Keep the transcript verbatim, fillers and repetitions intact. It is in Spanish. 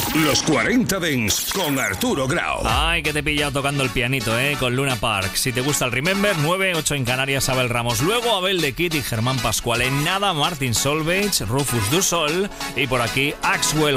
Los cuarenta Dents con Arturo Grau. Ay, que te he pillado tocando el pianito, eh, con Luna Park. Si te gusta el Remember, nueve ocho en Canarias, Abel Ramos. Luego Abel de Kid y Germán Pascual. En nada, Martin Solveig, Rufus Du Sol. Y por aquí, Axwell